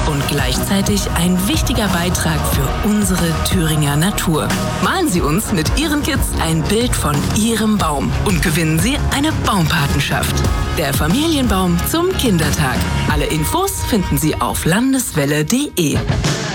und gleichzeitig ein wichtiger Beitrag für unsere Thüringer Natur. Malen Sie uns mit Ihren Kids ein Bild von Ihrem Baum und gewinnen Sie eine Baumpatenschaft. Der Familienbaum zum Kindertag. Alle Infos finden Sie auf landeswelle.de.